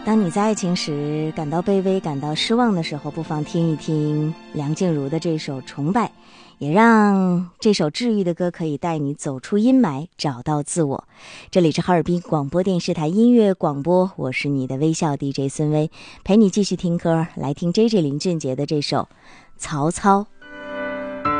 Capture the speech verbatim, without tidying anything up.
当你在爱情时感到卑微、感到失望的时候，不妨听一听梁静茹的这首《崇拜》，也让这首治愈的歌可以带你走出阴霾，找到自我。这里是哈尔滨广播电视台音乐广播，我是你的微笑 D J 孙薇，陪你继续听歌，来听 J J 林俊杰的这首《曹操》。